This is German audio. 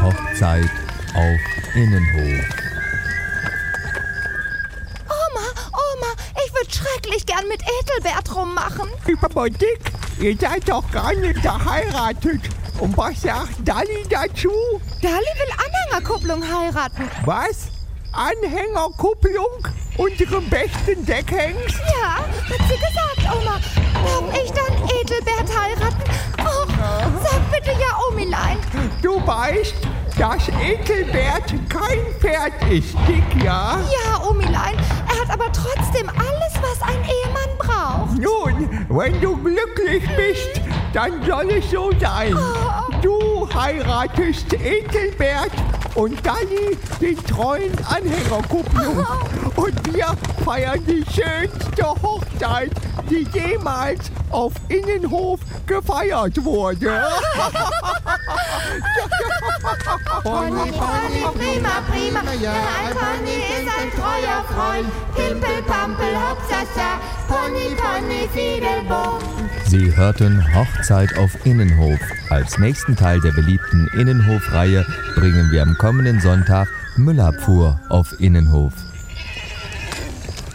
Hochzeit auf Innenhof. Oma, ich würde schrecklich gern mit Ethelbert rummachen. Aber Dick, ihr seid doch gar nicht verheiratet. Und was sagt Dalli dazu? Dalli will Anhängerkupplung heiraten. Was? Anhängerkupplung? Unserem besten Deckhengst? Ja, hat sie gesagt, Oma. Darf ich dann Ethelbert heiraten? Och, sag bitte ja, Omilein. Du weißt, dass Ethelbert kein Pferd ist, Dick, ja? Ja, Omilein, er hat aber trotzdem alles, was ein Ehemann braucht. Nun, wenn du glücklich bist, dann soll es so sein. Du heiratest Ethelbert und Dalli den treuen Anhängerkupplung. Und wir feiern die schönste Hochzeit, die jemals auf Innenhof gefeiert wurde. Pony, prima. Ja, ein Pony ist ein treuer Freund. Pimpel, Pampel, Hopsasa. Pony, Fiedelboom. Sie hörten Hochzeit auf Innenhof. Als nächsten Teil der beliebten Innenhof-Reihe bringen wir am kommenden Sonntag Müllabfuhr auf Innenhof.